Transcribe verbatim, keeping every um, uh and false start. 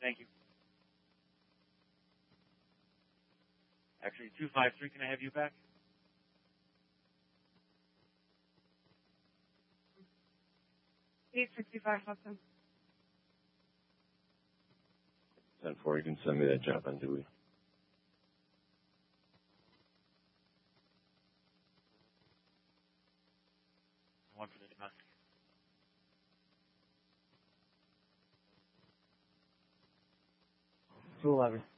Thank you. Actually, two five three, can I have you back? eight sixty-five, Hudson. ten four, you can send me that job on Dewey. One for the domestic. two eleven.